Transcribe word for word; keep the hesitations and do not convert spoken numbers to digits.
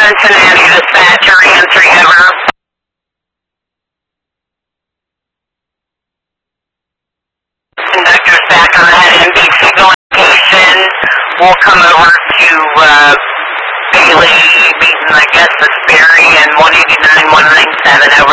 Cincinnati dispatcher, answer ever. Conductor's back on that N B C location. We'll come over to uh, Bailey, meeting, I guess, the Sperry and one eighty-nine, one ninety-seven.